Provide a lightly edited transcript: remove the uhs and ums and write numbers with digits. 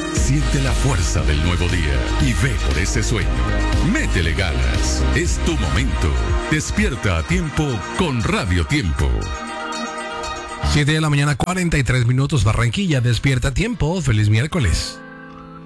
Siente la fuerza del nuevo día y ve por ese sueño. Métele ganas. Es tu momento. Despierta a tiempo con Radio Tiempo. 7 de la mañana, 43 minutos, Barranquilla. Despierta a tiempo. Feliz miércoles.